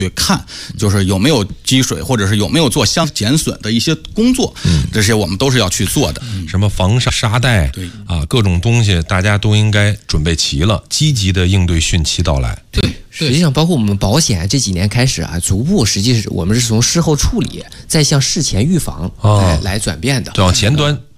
看，就是有没有积水，或者是有没有做相减损的一些工作，这些我们都是要去做的。 什么防沙袋， 对啊，各种东西大家都应该准备齐了，积极的应对汛期到来。 对，实际上包括我们保险这几年开始啊，逐步实际是我们是从事后处理，再向事前预防来转变的， 对，往前端